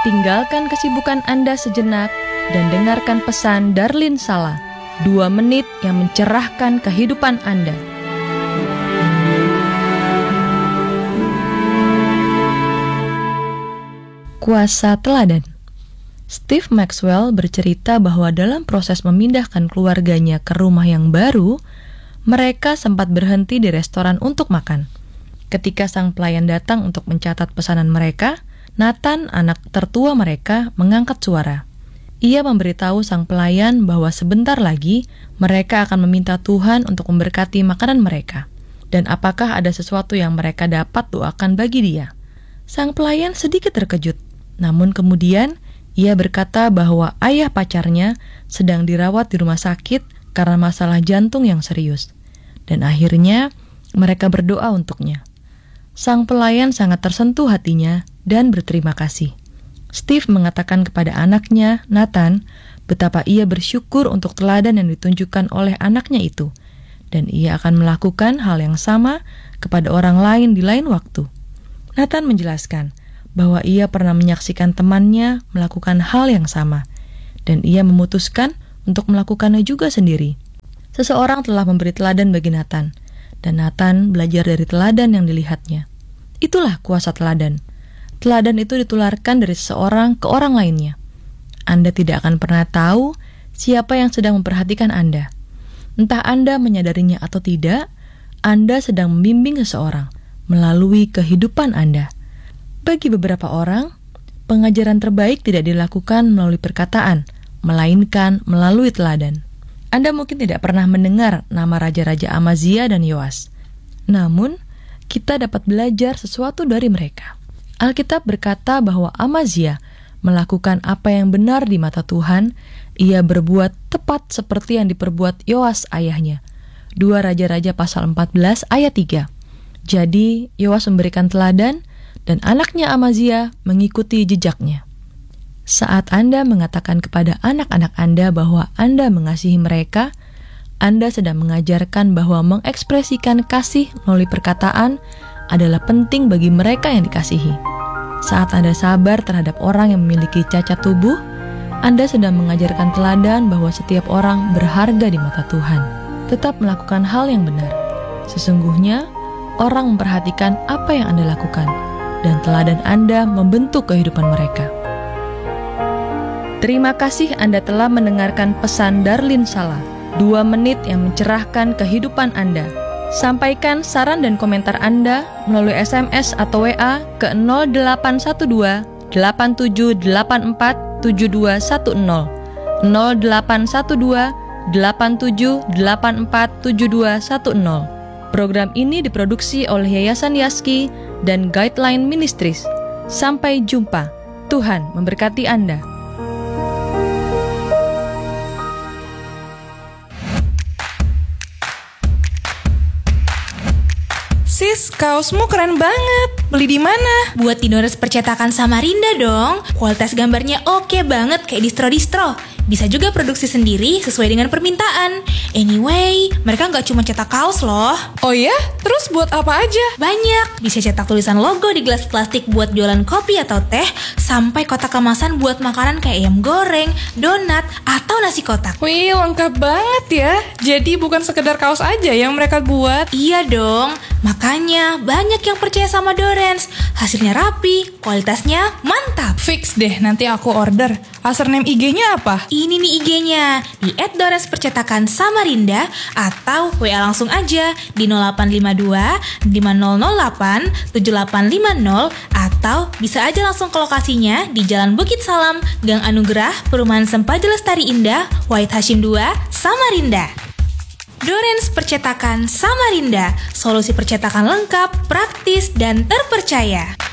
Tinggalkan kesibukan Anda sejenak dan dengarkan pesan Darlin Sala, 2 menit yang mencerahkan kehidupan Anda. Kuasa teladan. Steve Maxwell bercerita bahwa dalam proses memindahkan keluarganya ke rumah yang baru, mereka sempat berhenti di restoran untuk makan. Ketika sang pelayan datang untuk mencatat pesanan mereka, Nathan, anak tertua mereka, mengangkat suara. Ia memberitahu sang pelayan bahwa sebentar lagi mereka akan meminta Tuhan untuk memberkati makanan mereka. Dan apakah ada sesuatu yang mereka dapat doakan bagi dia? Sang pelayan sedikit terkejut. Namun kemudian ia berkata bahwa ayah pacarnya sedang dirawat di rumah sakit karena masalah jantung yang serius. Dan akhirnya mereka berdoa untuknya. Sang pelayan sangat tersentuh hatinya dan berterima kasih. Steve mengatakan kepada anaknya, Nathan, betapa ia bersyukur untuk teladan yang ditunjukkan oleh anaknya itu. Dan ia akan melakukan hal yang sama kepada orang lain di lain waktu. Nathan menjelaskan bahwa ia pernah menyaksikan temannya melakukan hal yang sama. Dan ia memutuskan untuk melakukannya juga sendiri. Seseorang telah memberi teladan bagi Nathan. Dan Nathan belajar dari teladan yang dilihatnya. Itulah kuasa teladan. Teladan itu ditularkan dari seseorang ke orang lainnya. Anda tidak akan pernah tahu siapa yang sedang memperhatikan Anda. Entah Anda menyadarinya atau tidak, Anda sedang membimbing seseorang melalui kehidupan Anda. Bagi beberapa orang, pengajaran terbaik tidak dilakukan melalui perkataan, melainkan melalui teladan. Anda mungkin tidak pernah mendengar nama Raja-Raja Amazia dan Yoas. Namun, kita dapat belajar sesuatu dari mereka. Alkitab berkata bahwa Amazia melakukan apa yang benar di mata Tuhan. Ia berbuat tepat seperti yang diperbuat Yoas ayahnya. 2 Raja-Raja pasal 14 ayat 3. Jadi, Yoas memberikan teladan dan anaknya Amazia mengikuti jejaknya. Saat Anda mengatakan kepada anak-anak Anda bahwa Anda mengasihi mereka, Anda sedang mengajarkan bahwa mengekspresikan kasih melalui perkataan adalah penting bagi mereka yang dikasihi. Saat Anda sabar terhadap orang yang memiliki cacat tubuh, Anda sedang mengajarkan teladan bahwa setiap orang berharga di mata Tuhan. Tetap melakukan hal yang benar. Sesungguhnya, orang memperhatikan apa yang Anda lakukan, dan teladan Anda membentuk kehidupan mereka. Terima kasih Anda telah mendengarkan pesan Darlin Sala, 2 menit yang mencerahkan kehidupan Anda. Sampaikan saran dan komentar Anda melalui SMS atau WA ke 0812 8784 7210 0812 8784 7210. Program ini diproduksi oleh Yayasan Yaski dan Guideline Ministries. Sampai jumpa. Tuhan memberkati Anda. Sis, kaosmu keren banget. Beli di mana? Buat di Donors Percetakan Samarinda dong. Kualitas gambarnya oke banget kayak distro-distro. Bisa juga produksi sendiri sesuai dengan permintaan. Anyway, mereka nggak cuma cetak kaos loh. Oh ya? Terus buat apa aja? Banyak. Bisa cetak tulisan logo di gelas plastik buat jualan kopi atau teh, sampai kotak kemasan buat makanan kayak ayam goreng, donat, atau nasi kotak. Wih, lengkap banget ya. Jadi bukan sekedar kaos aja yang mereka buat. Iya dong. Makanya banyak yang percaya sama Dorens. Hasilnya rapi, kualitasnya mantap. Fix deh, nanti aku order. Username IG-nya apa? Ini nih IG-nya, di @dorenspercetakan Samarinda, atau WA langsung aja di 0852 5008 7850, atau bisa aja langsung ke lokasinya di Jalan Bukit Salam, Gang Anugerah, Perumahan Sempaja Lestari Indah, Wahid Hashim 2, Samarinda. Dorens Percetakan Samarinda, solusi percetakan lengkap, praktis, dan terpercaya.